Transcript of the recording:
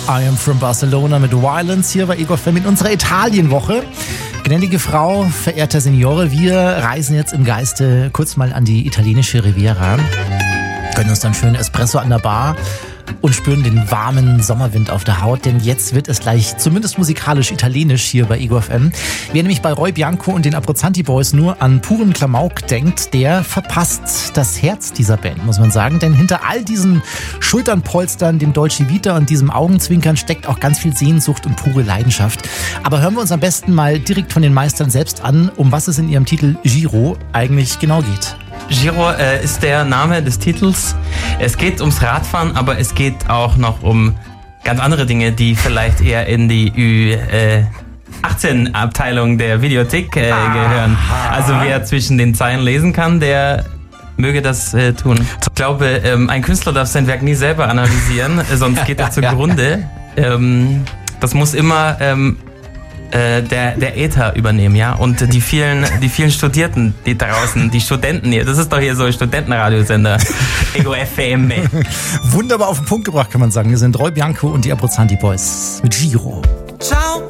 I am from Barcelona mit Violence hier bei Ego FM in unserer Italienwoche. Gnädige Frau, verehrter Signore, wir reisen jetzt im Geiste kurz mal an die italienische Riviera, gönnen uns dann schön Espresso an der Bar und spüren den warmen Sommerwind auf der Haut, denn jetzt wird es gleich zumindest musikalisch italienisch hier bei Ego FM. Wer nämlich bei Roy Bianco und den Abruzzanti Boys nur an puren Klamauk denkt, der verpasst das Herz dieser Band, muss man sagen, denn hinter all diesen Schulternpolstern, dem Dolce Vita und diesem Augenzwinkern steckt auch ganz viel Sehnsucht und pure Leidenschaft. Aber hören wir uns am besten mal direkt von den Meistern selbst an, um was es in ihrem Titel Giro eigentlich genau geht. Giro ist der Name des Titels. Es geht ums Radfahren, aber es geht auch noch um ganz andere Dinge, die vielleicht eher in die Ü18-Abteilung der Videothek gehören. Also wer zwischen den Zeilen lesen kann, der möge das tun. Ich glaube, ein Künstler darf sein Werk nie selber analysieren, sonst geht er zugrunde. Das muss immer der Äther übernehmen, ja, und die vielen Studierten, die draußen, die Studenten hier, das ist doch hier so ein Studentenradiosender, Ego FM. Wunderbar auf den Punkt gebracht, kann man sagen. Wir sind Roy Bianco und die Abruzzanti Boys mit Giro. Ciao